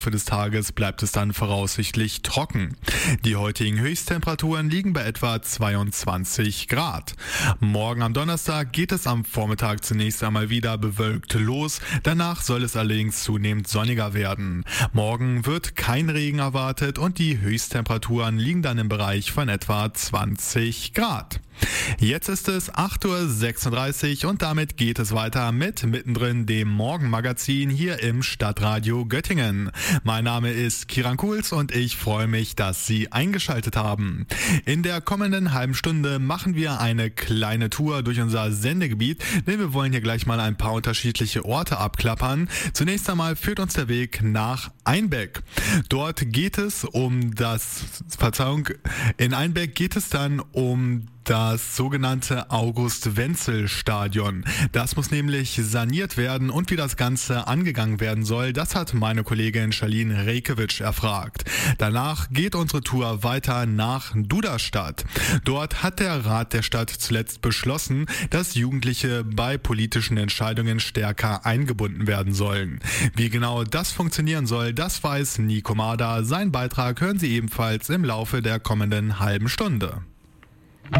Für des Tages bleibt es dann voraussichtlich trocken. Die heutigen Höchsttemperaturen liegen bei etwa 22 Grad. Morgen am Donnerstag geht es am Vormittag zunächst einmal wieder bewölkt los. Danach soll es allerdings zunehmend sonniger werden. Morgen wird kein Regen erwartet und die Höchsttemperaturen liegen dann im Bereich von etwa 20 Grad. Jetzt ist es 8:36 Uhr und damit geht es weiter mit Mittendrin, dem Morgenmagazin hier im Stadtradio Göttingen. Mein Name ist Kiran Kuhls und ich freue mich, dass Sie eingeschaltet haben. In der kommenden halben Stunde machen wir eine kleine Tour durch unser Sendegebiet, denn wir wollen hier gleich mal ein paar unterschiedliche Orte abklappern. Zunächst einmal führt uns der Weg nach Einbeck. Dort geht es in Einbeck geht es dann um das sogenannte August-Wenzel-Stadion. Das muss nämlich saniert werden und wie das Ganze angegangen werden soll, das hat meine Kollegin Charlene Rekewitsch erfragt. Danach geht unsere Tour weiter nach Duderstadt. Dort hat der Rat der Stadt zuletzt beschlossen, dass Jugendliche bei politischen Entscheidungen stärker eingebunden werden sollen. Wie genau das funktionieren soll, das weiß Nico Mader. Seinen Beitrag hören Sie ebenfalls im Laufe der kommenden halben Stunde.